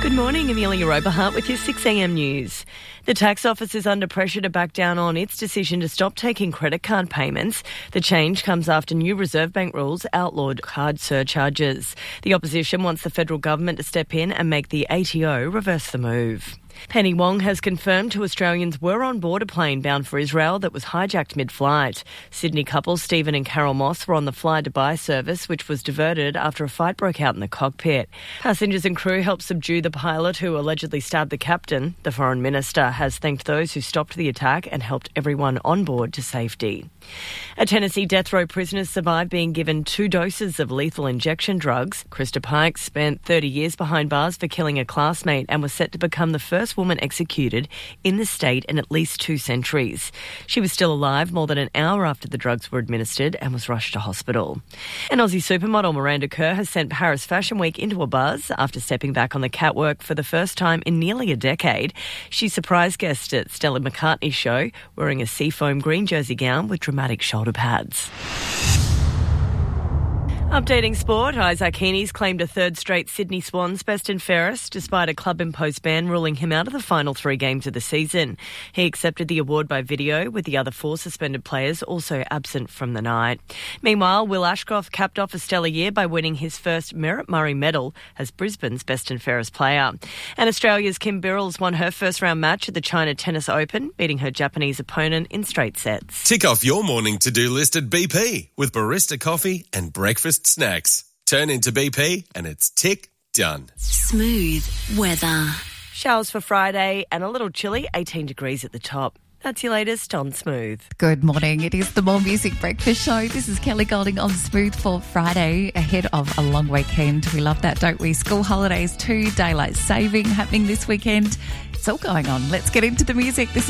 Good morning, Amelia Oberhart with your 6am news. The tax office is under pressure to back down on its decision to stop taking credit card payments. The change comes after new Reserve Bank rules outlawed card surcharges. The opposition wants the federal government to step in and make the ATO reverse the move. Penny Wong has confirmed 2 Australians were on board a plane bound for Israel that was hijacked mid-flight. Sydney couple Stephen and Carol Moss were on the Fly-Dubai service, which was diverted after a fight broke out in the cockpit. Passengers and crew helped subdue the pilot who allegedly stabbed the captain. The Foreign Minister has thanked those who stopped the attack and helped everyone on board to safety. A Tennessee death row prisoner survived being given 2 doses of lethal injection drugs. Krista Pike spent 30 years behind bars for killing a classmate and was set to become the first woman executed in the state in at least 2 centuries. She was still alive more than an hour after the drugs were administered and was rushed to hospital. And Aussie supermodel Miranda Kerr has sent Paris Fashion Week into a buzz after stepping back on the catwalk for the first time in nearly a decade. She surprise guest at Stella McCartney's show wearing a seafoam green jersey gown with dramatic shoulder pads. Updating sport, Isaac Heaney's claimed a 3rd straight Sydney Swans best and fairest despite a club-imposed ban ruling him out of the final 3 games of the season. He accepted the award by video, with the other 4 suspended players also absent from the night. Meanwhile, Will Ashcroft capped off a stellar year by winning his first Merritt Murray medal as Brisbane's best and fairest player. And Australia's Kim Birrells won her first-round match at the China Tennis Open, beating her Japanese opponent in straight sets. Tick off your morning to-do list at BP with barista coffee and breakfast snacks. Turn into BP and it's tick done. Smooth weather. Showers for Friday and a little chilly, 18 degrees at the top. That's your latest on Smooth. Good morning. It is the More Music Breakfast Show. This is Kelly Golding on Smooth for Friday, ahead of a long weekend. We love that, don't we? School holidays too, daylight saving happening this weekend. It's all going on. Let's get into the music. This is